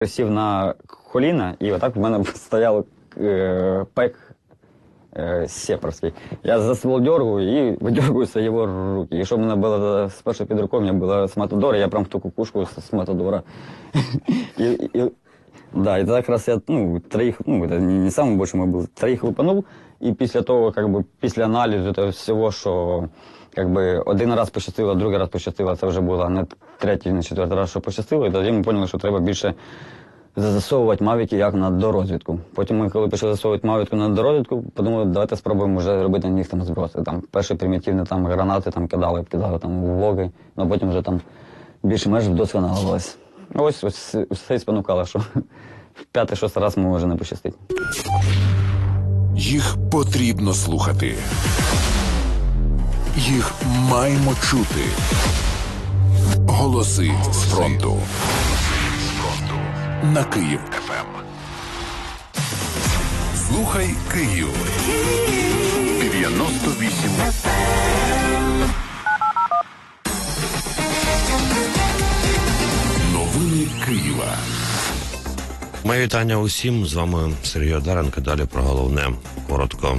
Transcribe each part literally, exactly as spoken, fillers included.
Сів на коліна, і отак в мене стояв е, пек е, сепарський. Я за ствол дергаю і видергуюся його руки. І що в мене було спершу під рукою, у мене була з Матадора, я прям в ту кукушку з Матадора. І, і, да, і так раз я, ну, троїх, ну, це не самый большой мой был, троїх випанув, і після того, как бы, після аналізу того всього, що как бы, один раз пощастило, другий раз пощастило, це вже було не третій, не четвертий раз, що пощастило, і тоді ми поняли, що треба більше засовувати мавіки як на дорозвідку. Потім ми, коли почали засовувати мавіку на дорозвідку, подумали, давайте спробуємо вже робити на них там зброси. Там перші примітивні там гранати там кидали, кидали там влоги, але потім вже там більш-менш вдосконалилось. Ось, ось все і спонукало, що в п'ятий-шостий раз може не пощастити. Їх потрібно слухати. Їх маємо чути. Голоси з фронту. На Київ еф ем. Слухай Київ. дев'яносто вісім еф ем. Новини Києва. Моє вітання усім. З вами Сергій Одаренко. Далі про головне. Коротко.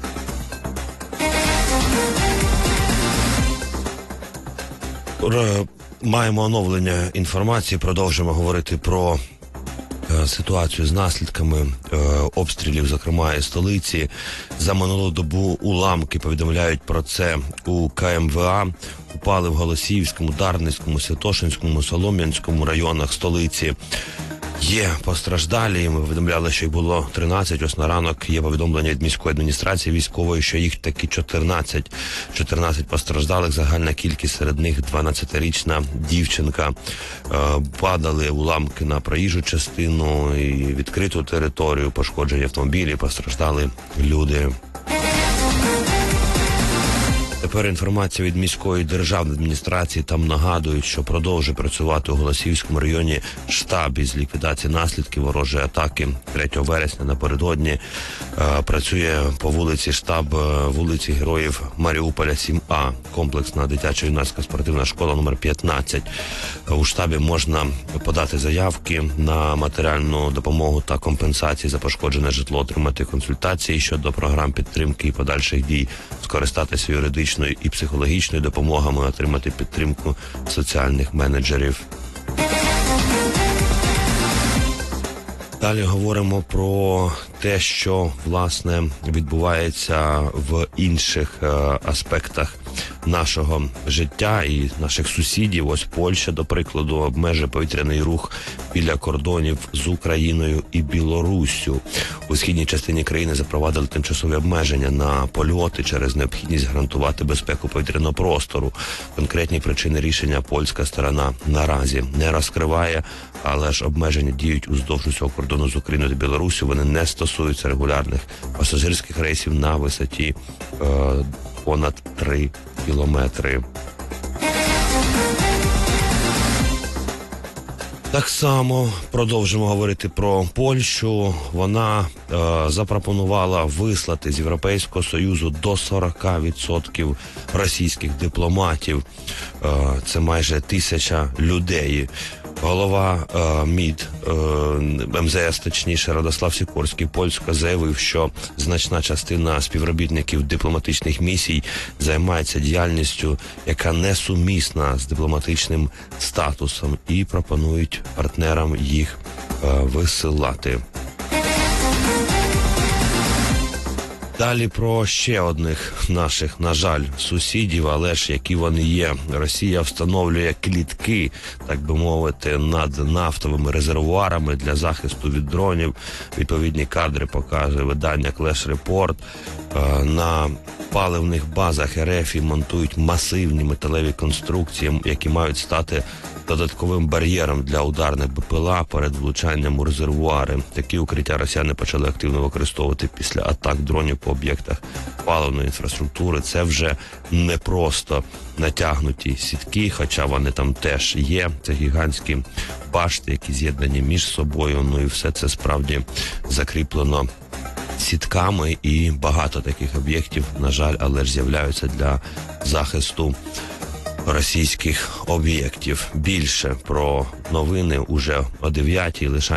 Маємо оновлення інформації, продовжуємо говорити про е, ситуацію з наслідками е, обстрілів, зокрема і столиці. За минулу добу уламки, повідомляють про це у ка ем ве а, упали в Голосіївському, Дарницькому, Святошинському, Солом'янському районах столиці. Є постраждалі, ми повідомляли, що їх було тринадцять, ось на ранок є повідомлення від міської адміністрації військової, що їх таки чотирнадцять. чотирнадцять постраждалих, загальна кількість, серед них дванадцятирічна дівчинка. Е, падали уламки на проїжджу частину і відкриту територію, пошкоджені автомобілі, постраждали люди. Тепер інформація від міської державної адміністрації. Там нагадують, що продовжує працювати у Голосіївському районі штаб із ліквідації наслідків ворожої атаки третього вересня напередодні. Е, працює по вулиці штаб, вулиці Героїв Маріуполя сім а, комплексна дитячо-юнацька спортивна школа номер п'ятнадцять. У штабі можна подати заявки на матеріальну допомогу та компенсації за пошкоджене житло, отримати консультації щодо програм підтримки і подальших дій, скористатися юридичною і психологічною допомогами, отримати підтримку соціальних менеджерів. Далі говоримо про те, що, власне, відбувається в інших е, аспектах нашого життя і наших сусідів. Ось Польща, до прикладу, обмежує повітряний рух біля кордонів з Україною і Білоруссю. У східній частині країни запровадили тимчасові обмеження на польоти через необхідність гарантувати безпеку повітряного простору. Конкретні причини рішення польська сторона наразі не розкриває, але ж обмеження діють уздовж усього кордону з Україною та Білоруссю. Вони не стосуються регулярних пасажирських рейсів на висоті е, понад три кілометри. Так само продовжимо говорити про Польщу. Вона е, запропонувала вислати з Європейського Союзу до сорок відсотків російських дипломатів. Е, це майже тисяча людей. Голова е, МІД, е, ем зе ес, точніше, Радослав Сікорський, Польська, заявив, що значна частина співробітників дипломатичних місій займається діяльністю, яка несумісна з дипломатичним статусом, і пропонують партнерам їх е, висилати. Далі про ще одних наших, на жаль, сусідів, але ж які вони є. Росія встановлює клітки, так би мовити, над нафтовими резервуарами для захисту від дронів. Відповідні кадри показує видання Clash Report. На паливних базах ер еф монтують масивні металеві конструкції, які мають стати додатковим бар'єром для ударних бе пе ел а перед влучанням у резервуари. Такі укриття росіяни почали активно використовувати після атак дронів по об'єктах паливної інфраструктури. Це вже не просто натягнуті сітки, хоча вони там теж є. Це гігантські башти, які з'єднані між собою. Ну і все це справді закріплено сітками, і багато таких об'єктів, на жаль, але ж з'являються для захисту російських об'єктів. Більше про новини уже о дев'ятій. Лишайтеся